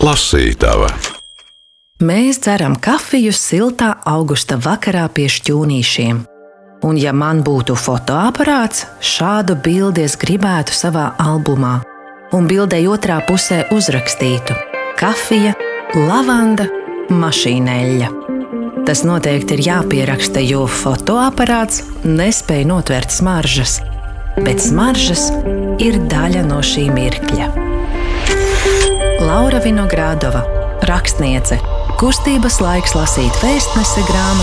Lasītava. Mēs dzeram kafiju siltā augusta vakarā pie šķūnīšiem. Un ja man būtu fotoaparāts, šādu bildi es gribētu savā albumā. Un bildei otrā pusē uzrakstītu: kafija, lavanda, mašīneļļa. Tas noteikti ir jāpieraksta, jo fotoaparāts nespēj notvert smaržas. Bet smaržas ir daļa no šī mirkļa. Laura Vinogradova, rakstniece, kustības laiks lasīt vēstnese grāmatu